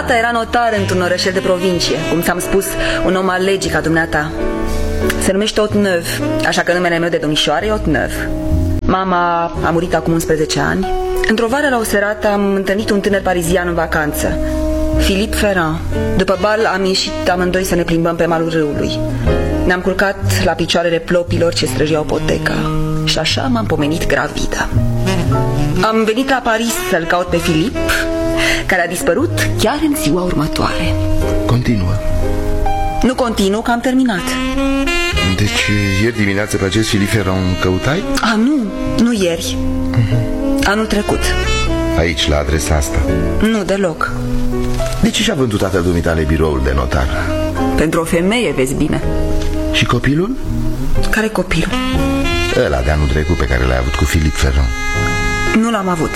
Tata era notar într-un orășel de provincie, cum ți-am spus, un om al legii ca dumneata. Se numește Otneuv, așa că numele meu de domnișoară e Otneuv. Mama a murit acum 11 ani. Într-o vară la o serată am întâlnit un tânăr parizian în vacanță, Philippe Ferrand. După bal am ieșit amândoi să ne plimbăm pe malul râului. Ne-am culcat la picioarele plopilor ce străjeau poteca și așa m-am pomenit gravidă. Am venit la Paris să-l caut pe Philippe, care a dispărut chiar în ziua următoare. Continuă. Nu continuu, că am terminat. Deci ieri dimineață pe acest Philippe Ferrand căutai? Nu ieri. Anul trecut. Aici, la adresa asta? Nu, deloc. De ce și-a vândut tatăl dumitale biroul de notar? Pentru o femeie, vezi bine. Și copilul? Care copil? Ăla de anul trecut pe care l-ai avut cu Philippe Ferrand. Nu l-am avut.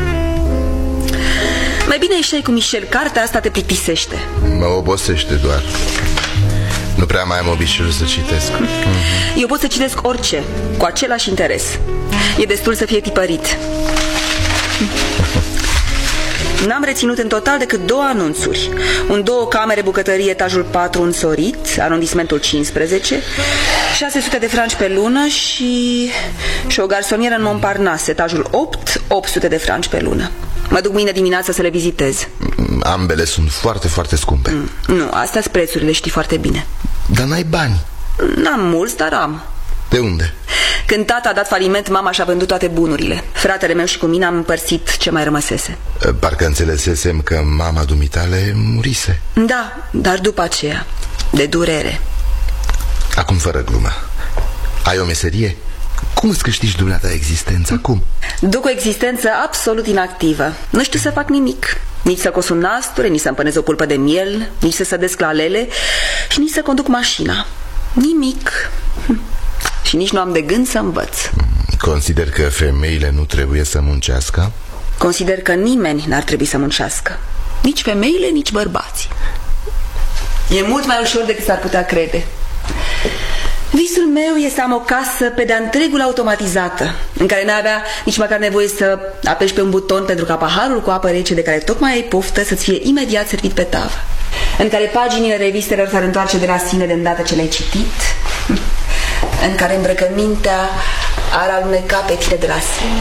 Mai bine ieșeai cu Michel, cartea asta te plictisește. Mă obosește doar. Nu prea mai am obiceiul să citesc. Eu pot să citesc orice, cu același interes. E destul să fie tipărit. N-am reținut în total decât 2 anunțuri. Un 2 camere bucătărie, etajul 4 însorit, arondismentul 15, 600 de franci pe lună și o garsonieră în Montparnasse, etajul 8, 800 de franci pe lună. Mă duc mâine dimineață să le vizitez. Ambele sunt foarte, foarte scumpe. Nu, astea-s prețurile, știi foarte bine. Dar n-ai bani? N-am mulți, dar am. De unde? Când tata a dat faliment, mama și-a vândut toate bunurile. Fratele meu și cu mine am împărțit ce mai rămăsese. Parcă înțelesesem că mama dumitale murise. Da, dar după aceea, de durere. Acum fără glumă, ai o meserie? Cum îți câștigi dumneata existența? Cum? Duc o existență absolut inactivă. Nu știu să fac nimic. Nici să cos un nasture, nici să împănez o pulpă de miel, nici să sădesc la lele și nici să conduc mașina. Nimic. Și nici nu am de gând să învăț. Consider că femeile nu trebuie să muncească? Consider că nimeni n-ar trebui să muncească. Nici femeile, nici bărbații. E mult mai ușor decât s-ar putea crede. Visul meu e să am o casă pe de-a întregul automatizată, în care n-ai avea nici măcar nevoie să apeși pe un buton pentru ca paharul cu apă rece de care tocmai ai poftă să-ți fie imediat servit pe tavă, în care paginile revistelor s-ar întoarce de la sine de îndată ce le-ai citit, în care îmbrăcămintea ar aluneca pe tine de la sine,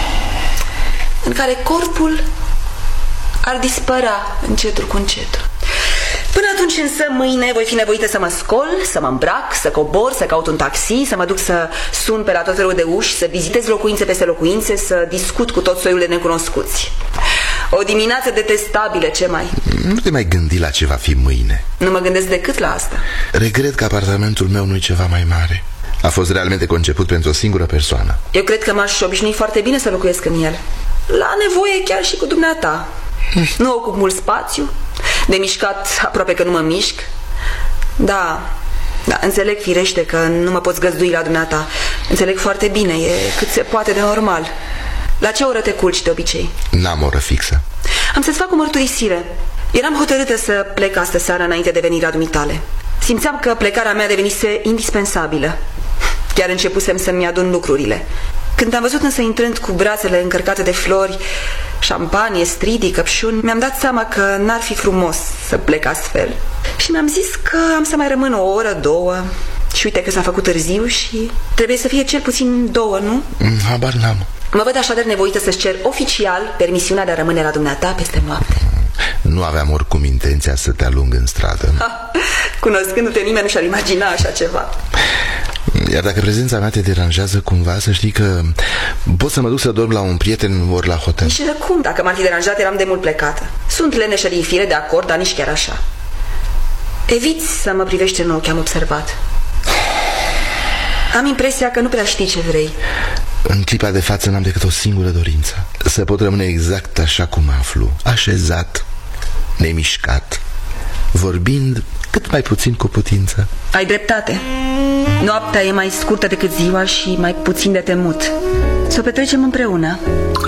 în care corpul ar dispărea încetul cu încetul. Până atunci însă, mâine voi fi nevoită să mă scol, să mă îmbrac, să cobor, să caut un taxi, să mă duc să sun pe la tot felul de uși, să vizitez locuințe peste locuințe, să discut cu tot soiul de necunoscuți. O dimineață detestabilă, ce mai? Nu te mai gândi la ce va fi mâine. Nu mă gândesc decât la asta. Regret că apartamentul meu nu-i ceva mai mare. A fost realmente conceput pentru o singură persoană. Eu cred că m-aș obișnui foarte bine să locuiesc în el. La nevoie chiar și cu dumneata. Nu ocup mult spațiu, de mișcat aproape că nu mă mișc. Da, înțeleg firește că nu mă poți găzdui la dumneata. Înțeleg foarte bine, e cât se poate de normal. La ce oră te culci de obicei? N-am oră fixă. Am să-ți fac o mărturisire. Eram hotărâtă să plec astă seară înainte de venirea dumitale. Simțeam că plecarea mea devenise indispensabilă. Chiar începusem să-mi adun lucrurile. Când am văzut însă intrând cu brațele încărcate de flori, șampanie, stridii, căpșuni, mi-am dat seama că n-ar fi frumos să plec astfel. Și mi-am zis că am să mai rămân o oră, 2. Și uite că s-a făcut târziu și trebuie să fie cel puțin 2, nu? Habar n-am. Mă văd așadar nevoită să-ți cer oficial permisiunea de a rămâne la dumneata peste noapte. Nu aveam oricum intenția să te alung în stradă. Cunoscându-te, nimeni nu și-ar imagina așa ceva. Iar dacă prezența mea te deranjează cumva, să știi că pot să mă duc să dorm la un prieten ori la hotel. Și de cum? Dacă m-ar fi deranjat, eram de mult plecată. Sunt leneșării fire de acord, dar nici chiar așa. Eviți să mă privești în ochi, am observat. Am impresia că nu prea știi ce vrei. În clipa de față n-am decât o singură dorință: să pot rămâne exact așa cum mă aflu, așezat, nemișcat, vorbind cât mai puțin cu putință. Ai dreptate. Noaptea e mai scurtă decât ziua și mai puțin de temut. Să o petrecem împreună.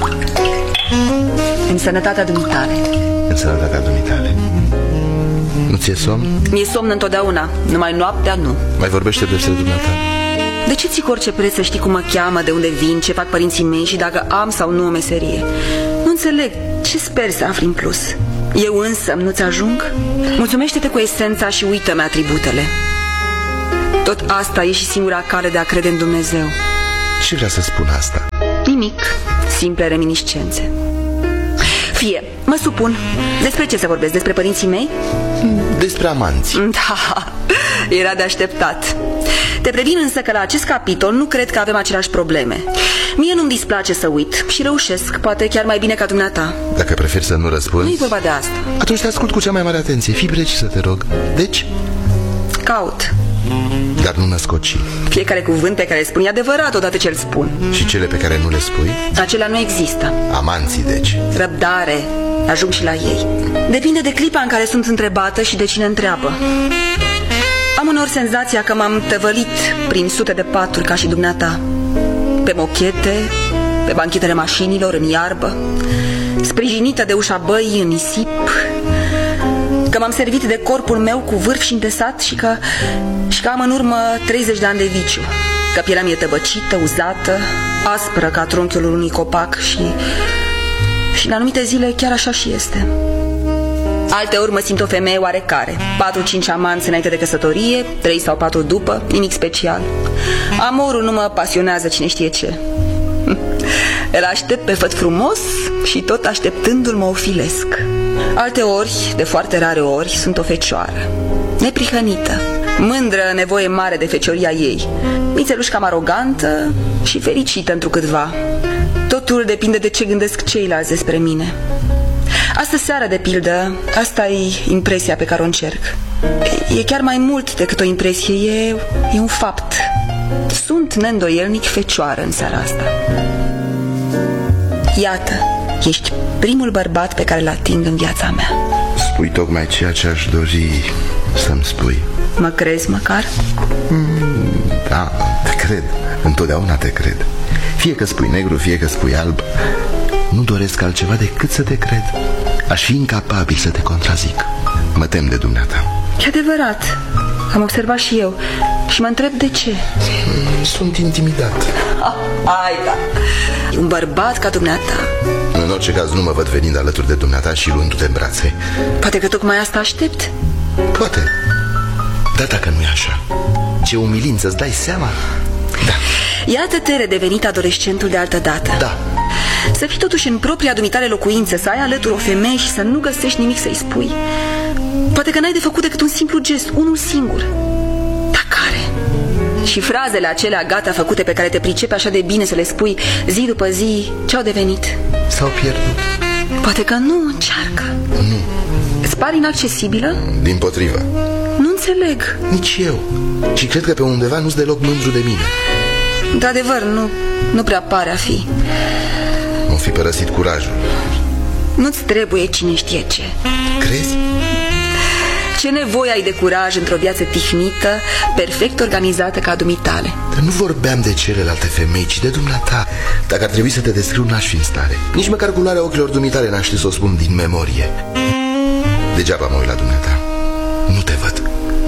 În sănătatea dumitale. În sănătatea dumitale. Nu ți-e somn? Mi-e somn întotdeauna, numai noaptea nu. Mai vorbește despre dumneata. De ce ții cu orice preț să știi cum mă cheamă, de unde vin, ce fac părinții mei și dacă am sau nu o meserie? Nu înțeleg, ce sper să afli în plus? Eu însă nu-ți ajung? Mulțumește-te cu esența și uită-mi atributele. Tot asta e și singura cale de a crede în Dumnezeu. Ce vrea să spun asta? Nimic, simple reminiscențe. Fie, mă supun. Despre ce să vorbesc? Despre părinții mei? Despre amanți. Da, era de așteptat. Te previn însă că la acest capitol nu cred că avem aceleași probleme. Mie nu-mi displace să uit și reușesc, poate chiar mai bine ca dumneata. Dacă preferi să nu răspunzi... Nu-i vorba de asta. Atunci te ascult cu cea mai mare atenție. Fii precisă, te rog. Deci? Caut. Dar nu născoci. Fiecare cuvânt pe care îl spun e adevărat odată ce îl spun. Și cele pe care nu le spui? Acelea nu există. Amanții, deci. Răbdare. Ajung și la ei. Depinde de clipa în care sunt întrebată și de cine întreabă. Am uneori senzația că m-am tăvălit prin sute de paturi ca și dumneata. Pe mochete, pe banchetele mașinilor, în iarbă, sprijinită de ușa băii în nisip, că m-am servit de corpul meu cu vârf și îndesat și că am în urmă 30 de ani de viciu, că pielea mi-e tăbăcită, uzată, aspră ca trunchiul unui copac și în anumite zile chiar așa și este. Alteori mă simt o femeie oarecare, 4-5 amanți înainte de căsătorie, 3 sau 4 după, nimic special. Amorul nu mă pasionează cine știe ce. Îl aștept pe făt frumos și tot așteptându-l mă ofilesc. Alteori, de foarte rare ori, sunt o fecioară, neprihănită, mândră, nevoie mare de fecioria ei, mițeluș cam arogantă și fericită întrucâtva. Totul depinde de ce gândesc ceilalți despre mine. Astă seară, de pildă, asta e impresia pe care o încerc. E chiar mai mult decât o impresie, e un fapt. Sunt neîndoielnic fecioară în seara asta. Iată, ești primul bărbat pe care îl ating în viața mea. Spui tocmai ceea ce aș dori să-mi spui. Mă crezi măcar? Da, te cred. Întotdeauna te cred. Fie că spui negru, fie că spui alb, nu doresc altceva decât să te cred. Aș fi incapabil să te contrazic. Mă tem de dumneata. E adevărat. Am observat și eu. Și mă întreb de ce. Sunt intimidat. Hai da. Un bărbat ca dumneata. În orice caz nu mă văd venind alături de dumneata și luându-te în brațe. Poate că tocmai asta aștept. Poate. Dar dacă nu e așa, ce umilință, îți dai seama? Da. Iată-te redevenit adolescentul de altă dată. Da. Să fii totuși în propria dumitale locuință, să ai alături o femeie și să nu găsești nimic să-i spui. Poate că n-ai de făcut decât un simplu gest, unul singur. Dar care? Și frazele acelea gata făcute pe care te pricepi așa de bine să le spui zi după zi, ce-au devenit? S-au pierdut. Poate că nu, încearcă. Nu. Îți pare inaccesibilă? Dimpotrivă. Nu înțeleg. Nici eu. Și cred că pe undeva nu-s deloc mândru de mine. Într-adevăr, nu prea pare a fi. Nu fi părăsit curajul. Nu-ți trebuie cine știe ce. Crezi? Ce nevoie ai de curaj într-o viață tihnită, perfect organizată ca dumitale? Dar nu vorbeam de celelalte femei, ci de dumneata. Dacă ar trebui să te descriu, n-aș fi în stare. Nici măcar culoarea ochilor dumitale n-aș ști să o spun din memorie. Degeaba mă uit la dumneata. Nu te văd.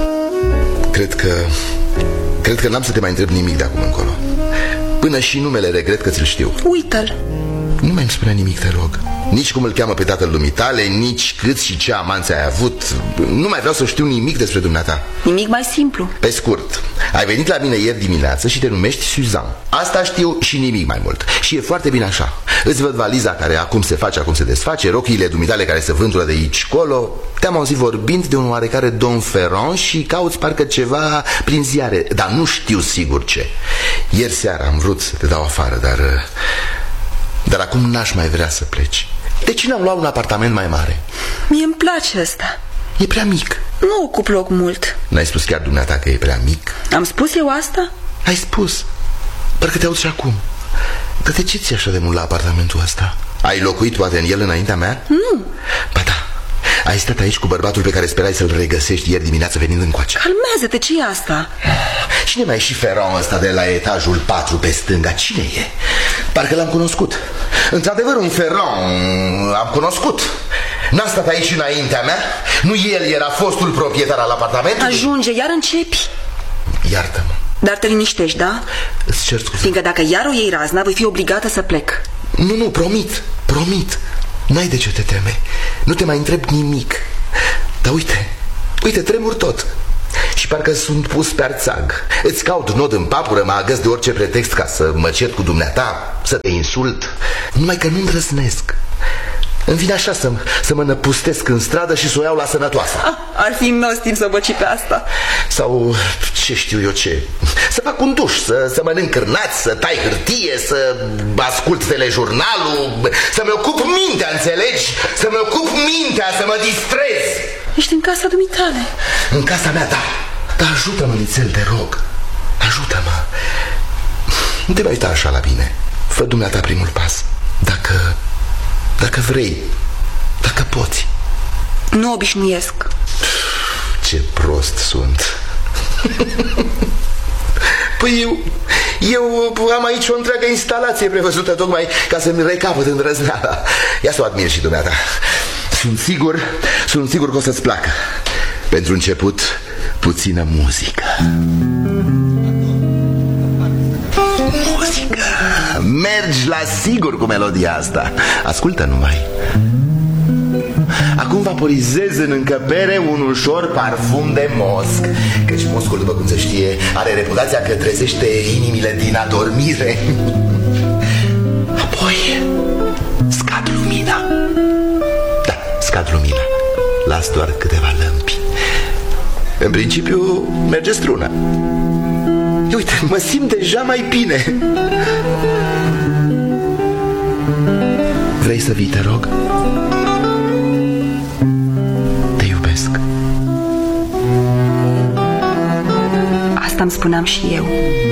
Cred că n-am să te mai întreb nimic de acum încolo. Până și numele regret că ți-l știu. Uită-l. Nu mai îmi spune nimic, te rog. Nici cum îl cheamă pe tatăl dumitale, nici cât și ce amanți ai avut. Nu mai vreau să știu nimic despre dumneata. Nimic mai simplu. Pe scurt, ai venit la mine ieri dimineață și te numești Suzan. Asta știu și nimic mai mult. Și e foarte bine așa. Îți văd valiza care acum se face, acum se desface, rochiile dumitale care se vântură de aici colo. Te-am auzit vorbind de un oarecare Don Ferrand și cauți parcă ceva prin ziare, dar nu știu sigur ce. Ieri seara am vrut să te dau afară, dar acum n-aș mai vrea să pleci. De ce n-am luat un apartament mai mare? Mie îmi place ăsta. E prea mic. Nu ocup loc mult. N-ai spus chiar dumneata că e prea mic? Am spus eu asta? Ai spus. Parcă te auzi și acum. Dar de ce ți-e așa de mult la apartamentul ăsta? Ai locuit poate în el înaintea mea? Nu. Ba da. Ai stat aici cu bărbatul pe care sperai să-l regăsești ieri dimineață venind încoace. Calmează-te, ce e asta? Cine mai e și Ferrand ăsta de la etajul 4 pe stânga? Cine e? Parcă l-am cunoscut. Într-adevăr, un Ferrand am cunoscut. N-a stat aici înaintea mea? Nu el era fostul proprietar al apartamentului? Ajunge, iar începi. Iartă-mă. Dar te liniștești, da? Îți cer scuze. Fiindcă dacă iar o iei razna, voi fi obligată să plec. Nu, promit. N-ai de ce te teme. Nu te mai întreb nimic. Dar uite, tremur tot. Și parcă sunt pus pe arțag. Îți caut nod în papură, mă agăs de orice pretext ca să mă cert cu dumneata, să te insult. Numai că nu îndrăznesc. Îmi vine așa să mă năpustesc în stradă și să o iau la sănătoasă. Ar fi nostim să băci pe asta. Sau ce știu eu ce. Să fac un duș, să mănânc cârnați, să tai hârtie, să ascult telejurnalul, să-mi ocup mintea, înțelegi? Să-mi ocup mintea, să mă distrez. Ești în casa dumitale. În casa mea, da. Dar ajută-mă, nițel, te rog. Ajută-mă. Nu te mai uita așa la bine. Fă dumneata primul pas. Dacă vrei, dacă poți. Nu obișnuiesc. Ce prost sunt. Păi eu am aici o întreagă instalație prevăzută tocmai ca să-mi recapăt îndrăzneala. Ia să o admir și dumneata. Sunt sigur că o să-ți placă. Pentru început, puțină muzică. Muzică. Mergi la sigur cu melodia asta. Ascultă numai. Acum vaporizez în încăpere un ușor parfum de mosc. Căci moscul, după cum se știe, are reputația că trezește inimile din adormire. Apoi scad lumina. Da, scad lumina. Las doar câteva lămpi. În principiu merge struna. Uite, mă simt deja mai bine. Vrei să vii, te rog? Te iubesc. Asta îmi spuneam și eu.